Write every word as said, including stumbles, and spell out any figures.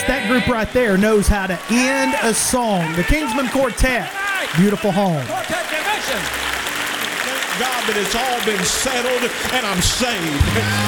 that group right there knows how to end a song. The Kingsman Quartet, Beautiful Home. Quartet Convention. Thank God that it's all been settled and I'm saved.